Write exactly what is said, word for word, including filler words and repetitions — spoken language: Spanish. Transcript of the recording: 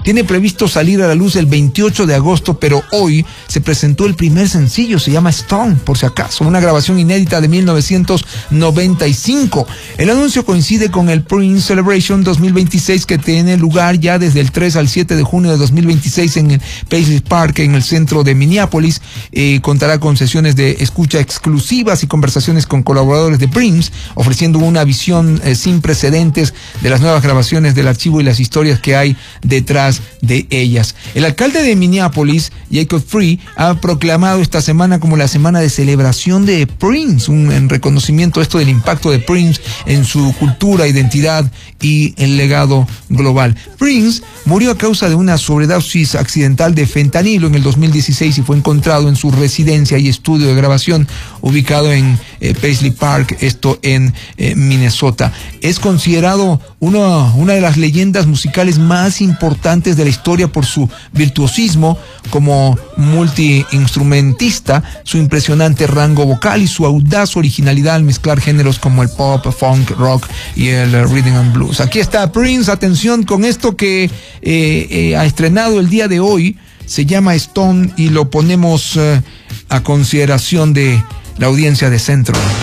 Tiene previsto salir a la luz el veintiocho de agosto, pero hoy se presentó el primer sencillo, se llama Stone, por si acaso, una grabación inédita de mil novecientos noventa y cinco. El anuncio coincide con el Prince Celebration dos mil veintiséis, que tiene lugar ya desde el tres al siete de junio de dos mil veintiséis en el Paisley Park, en el centro de Minneapolis. Eh, contará con sesiones de escucha exclusivas y conversaciones con colaboradores de Prince, ofreciendo una visión eh, sin precedentes de las nuevas grabaciones del archivo y las historias que hay detrás de ellas. El alcalde de Minneapolis, Jacob Free, ha proclamado esta semana como la semana de celebración de Prince, un en reconocimiento esto del impacto de Prince en su cultura, identidad y el legado global. Prince murió a causa de una sobredosis accidental de fentanilo en el dos mil dieciséis y fue encontrado en su residencia y estudio de grabación ubicado en eh, Paisley Park, esto en eh, Minnesota. Es considerado uno, una de las leyendas musicales más importantes de la historia por su virtuosismo como multiinstrumentista, su impresionante rango vocal y su audaz originalidad al mezclar géneros como el pop, funk, rock y el uh, rhythm and blues. Aquí está Prince, atención con esto que eh, eh, ha estrenado el día de hoy, se llama Stone y lo ponemos uh, a consideración de la audiencia de Centro.